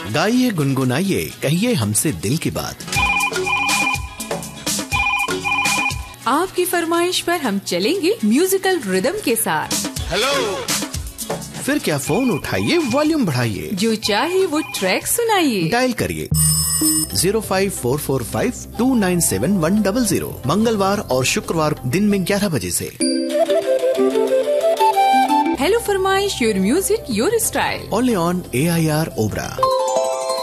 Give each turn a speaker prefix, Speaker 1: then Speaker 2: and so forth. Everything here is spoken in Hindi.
Speaker 1: गाइए गुनगुनाइए कहिए हमसे दिल की बात।
Speaker 2: आपकी फरमाइश पर हम चलेंगे म्यूजिकल रिदम के साथ।
Speaker 1: हेलो, फिर क्या फोन उठाइए, वॉल्यूम बढ़ाइए,
Speaker 2: जो चाहे वो ट्रैक सुनाइए।
Speaker 1: डायल करिए 05445297100 मंगलवार और शुक्रवार दिन में 11 बजे से।
Speaker 2: हेलो फरमाइश, your music your style,
Speaker 1: only on AIR Obra.